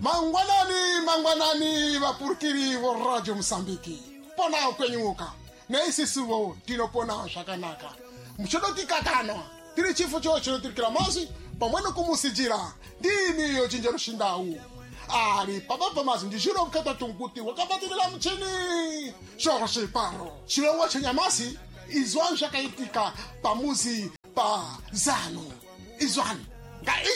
Mangwanani vapurikiri wa Radio Msambiki. Pona kwenyuka. Na isi suwo tinopona shakanaka. Mchodoti kakano. Tiri chifu chocho tirikira mazi. Pamweno kumusijira. Dini yo jinjero shindau. Ari papa mazi ndijiro mkata tunguti. Wakabatirila mchini. Shoroshi paro. Chilongo chenyamasi. Izwan shakaitika. Pamuzi. Pa zano. Izwan.